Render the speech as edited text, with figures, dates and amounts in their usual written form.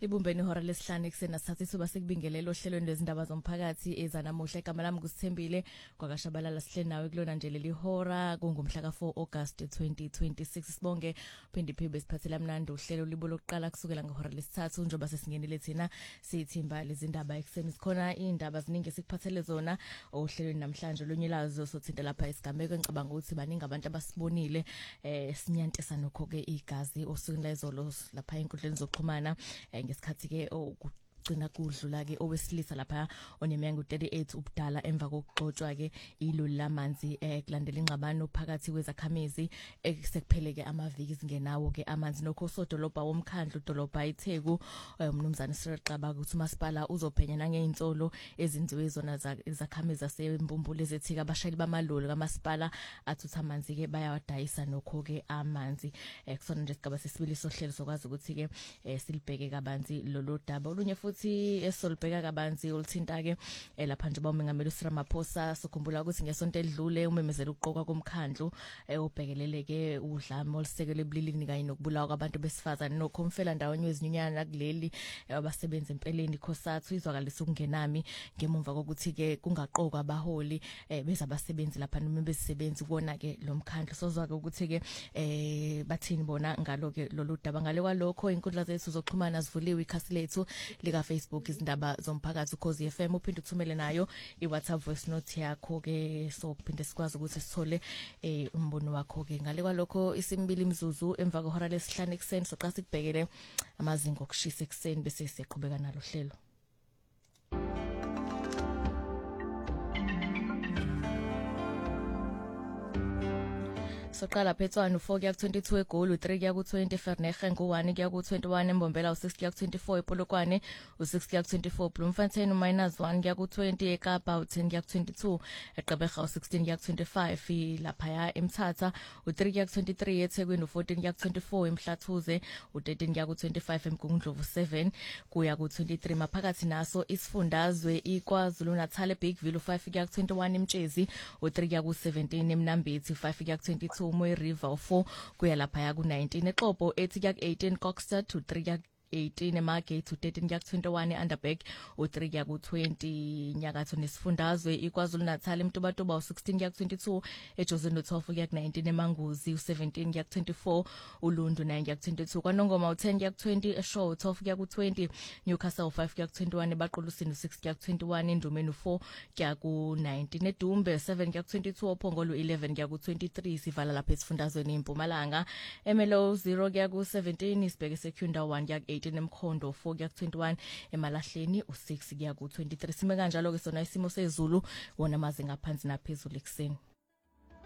Ibumbeni ihora lesihlanu ekuseni nasithatha ithuba sikubingelelo ohlelweni lwezindaba zomphakathi ezanamuhla. Igama lami nguSithembile kwakashabalala sihle nawe kulona nje leli hora kungumhla ka4 August 2026. Sibonge phindiphibe siphathela mnandi uhlelo libo lokuqala kusukela ngehora lesithathu njengoba sesingenile thina sithimba lezindaba ekuseni. Sikhona indaba ziningi sikuphathele zona ohlelweni namhlanje lonyelazo sothinta lapha esigameko. Ngicabanga ukuthi baningi abantu abasibonile sinyantisa nokho ke igazi osukwini lezolo lapha enkundleni zokuxhumana ngesikhathi ke gcina kudlula ke owesilisa lapha oneminyaka u38 ubudala emva kokugxotshwa ke iloli lamanzi kulandela ingxabano phakathi kwezakhamizi esekupheleke amaviki zingenawo ke amanzi. Nokho sodolobha womkhandlu dolobha iTheku umnumzana Sirqaba ukuthi umasipala uzophenya nangeinsolo ezinziwe zona izakhamizi zasembumbulo ezethika abashayeli bamaloli kamasipala athutha amanzi ke bayawadayisa nokho ke amanzi. Kusona nje sigaba sesibili sohlelo sokwazi ukuthi ke silibheke kabanzi lolo daba olunye futhi esolibheka kabanzi oluthinta ke lapha nje bawumengameli uSramaphosa. Sikhumbula ukuthi ngesonto elidlule umemezela ukuqoka komkhandlu obhekelele ke udlame olusekele ebulilini kanye nokubulawa kwabantu besifazane nokhomfela ndawonye wezinyunyana kuleli abasebenza empeleni khosathu izwakalisa ukungenami ngemumva kokuthi ke kungaqokwa abaholi beza abasebenzi lapha noma bezisebenzi kona ke lomkhandlu. Sozwa ke ukuthi ke bathini bona ngalo ke lolu daba. Ngale kwalokho inkundla zethu zokuxhumana zivuliwe, ikhasi lethu lika Facebook izindaba zomphakathi Ukhozi FM. Uphinde uthumele nayo iWhatsApp voice note yakho ke so kuphinde sikwazi ukuthi sithole umbono wakho ke. Ngale kwalokho isimbili imzuzu emva kwehora lesihlanu ekuseni soqa sikubhekele amazinga okushisa ekuseni bese siqhubeka nalo hlelo. Soqala phethwana u4 kuya ku22 egoli, u3 kuya ku20 Fernege, ngu1 kuya ku21 Embombela, u6 kuya ku24 ePolokwane, u6 kuya ku24 Bloemfontein, u-1 kuya ku20 eKapa, u10 kuya ku22 eGqeberha, u16 kuya ku25 lapha eMthatha, u3 kuya ku23 eThekwini, u14 kuya ku24 eMhlathuze, u13 kuya ku25 eMgungundlovu, 7 kuya ku23 maphakathi naso isifundazwe iKwaZulu Natal eBigville, u5 kuya ku21 eMtshezi, u3 kuya ku17 eMnambithi, u5 kuya ku22 Mooi River, u4 kuya lapha ku19 eXhobo, 8 kuya ku18 Kokstad, u3 kuya 18 eMargate, u13 kuya ku21 eUnderberg, u3 kuya ku20 Nyakatho nesifundazwe iKwaZulu Natal eMtubatuba, u16 kuya ku22 eJozini, u12 kuya ku19 eManguzi, u17 kuya ku24 uLundu, 9 kuya ku22 kwaNongoma, u10 kuya ku20 eShowe, u12 kuya ku20 Newcastle, u5 kuya ku21 eBaqolusini, u6 kuya ku21 eNdumeni, u4 kuya ku19 eDumbe, 7 kuya ku22 oPhongolo, 11 kuya ku23 sivala lapha esifundazweni eMpumalanga. Emelo 0 kuya ku17 isibheke seCunda, 1 kuya ku18 eMkhondo, 4 kuya ku21 eMalahleni, u6 kuya ku23. Sime kanjalo ke sona isimo sezulu wona amazinga aphansi naphezulu ekuseni.